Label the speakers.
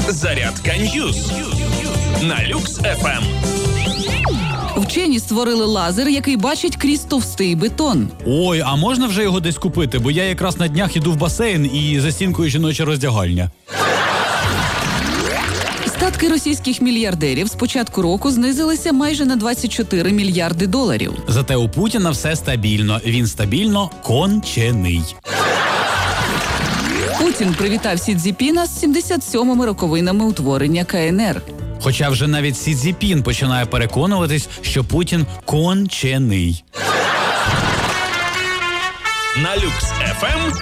Speaker 1: Зарядка Ньюз на Люкс ФМ.
Speaker 2: Вчені створили лазер, який бачить крізь товстий бетон.
Speaker 3: Ой, а можна вже його десь купити? Бо я якраз на днях іду в басейн і за стінкою жіноча роздягальня.
Speaker 2: Статки російських мільярдерів з початку року знизилися майже на 24 мільярди доларів.
Speaker 3: Зате у Путіна все стабільно. Він стабільно кончений.
Speaker 2: Путін привітав Сі Цзіньпіна з 77-ми роковинами утворення КНР.
Speaker 3: Хоча вже навіть Сі Цзіньпін починає переконуватись, що Путін кончений.
Speaker 1: На Люкс ФМ